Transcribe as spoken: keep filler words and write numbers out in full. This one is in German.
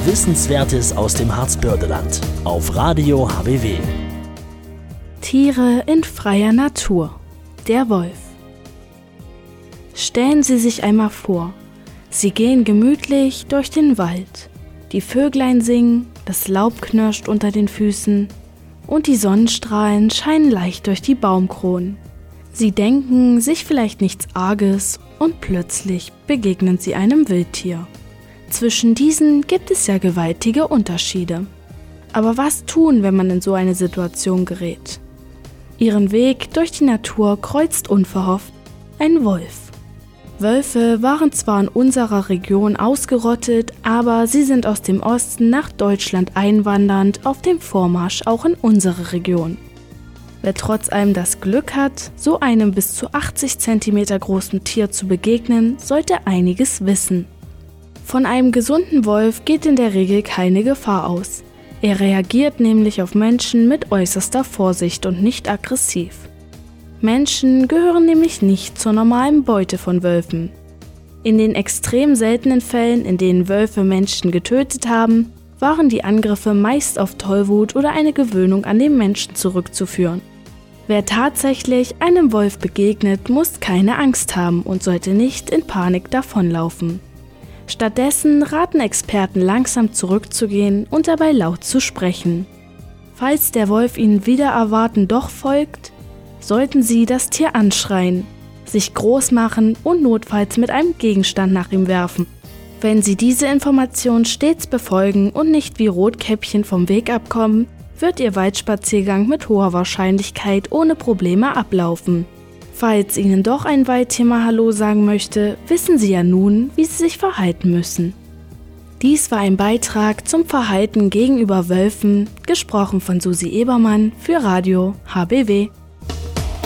Wissenswertes aus dem Harzbördeland auf Radio H B W. Tiere in freier Natur. Der Wolf. Stellen Sie sich einmal vor, Sie gehen gemütlich durch den Wald. Die Vöglein singen, das Laub knirscht unter den Füßen und die Sonnenstrahlen scheinen leicht durch die Baumkronen. Sie denken sich vielleicht nichts Arges und plötzlich begegnen Sie einem Wildtier. Zwischen diesen gibt es ja gewaltige Unterschiede. Aber was tun, wenn man in so eine Situation gerät? Ihren Weg durch die Natur kreuzt unverhofft ein Wolf. Wölfe waren zwar in unserer Region ausgerottet, aber sie sind aus dem Osten nach Deutschland einwandernd auf dem Vormarsch auch in unsere Region. Wer trotz allem das Glück hat, so einem bis zu achtzig Zentimeter großen Tier zu begegnen, sollte einiges wissen. Von einem gesunden Wolf geht in der Regel keine Gefahr aus. Er reagiert nämlich auf Menschen mit äußerster Vorsicht und nicht aggressiv. Menschen gehören nämlich nicht zur normalen Beute von Wölfen. In den extrem seltenen Fällen, in denen Wölfe Menschen getötet haben, waren die Angriffe meist auf Tollwut oder eine Gewöhnung an den Menschen zurückzuführen. Wer tatsächlich einem Wolf begegnet, muss keine Angst haben und sollte nicht in Panik davonlaufen. Stattdessen raten Experten langsam zurückzugehen und dabei laut zu sprechen. Falls der Wolf Ihnen wider Erwarten doch folgt, sollten Sie das Tier anschreien, sich groß machen und notfalls mit einem Gegenstand nach ihm werfen. Wenn Sie diese Information stets befolgen und nicht wie Rotkäppchen vom Weg abkommen, wird Ihr Waldspaziergang mit hoher Wahrscheinlichkeit ohne Probleme ablaufen. Falls Ihnen doch ein Waldtier mal Hallo sagen möchte, wissen Sie ja nun, wie Sie sich verhalten müssen. Dies war ein Beitrag zum Verhalten gegenüber Wölfen, gesprochen von Susi Ebermann für Radio H B W.